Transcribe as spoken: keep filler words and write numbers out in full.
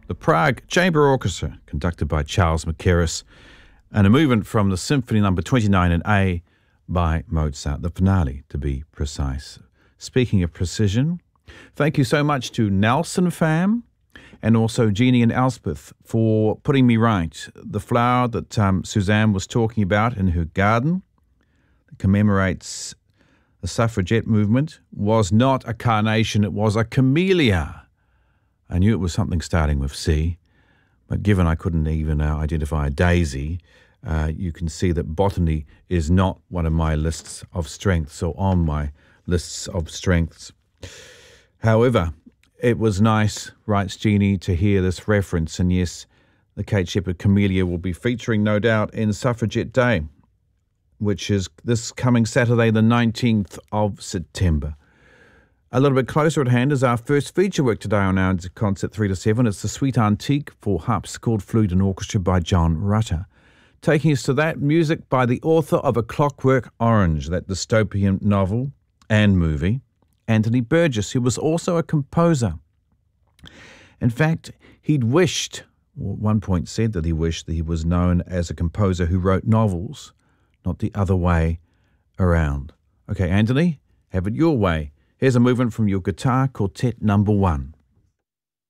the Prague Chamber Orchestra, conducted by Charles Mackerras, and a movement from the Symphony Number twenty-nine in A by Mozart, the finale to be precise. Speaking of precision, thank you so much to Nelson Pham and also Jeannie and Elspeth for putting me right. The flower that um, Suzanne was talking about in her garden that commemorates the suffragette movement was not a carnation, it was a camellia. I knew it was something starting with C, but given I couldn't even uh, identify a daisy, uh, you can see that botany is not one of my lists of strengths or on my lists of strengths. However, it was nice, writes Jeannie, to hear this reference, and yes, the Kate Shepherd Camellia will be featuring, no doubt, in Suffragette Day, which is this coming Saturday, the nineteenth of September. A little bit closer at hand is our first feature work today on our concert three to seven. It's the Suite Antique for harpsichord, flute and orchestra by John Rutter. Taking us to that, music by the author of A Clockwork Orange, that dystopian novel and movie, Anthony Burgess, who was also a composer. In fact, he'd wished, or at one point said that he wished that he was known as a composer who wrote novels, not the other way around. Okay, Anthony, have it your way. Here's a movement from your Guitar Quartet number one.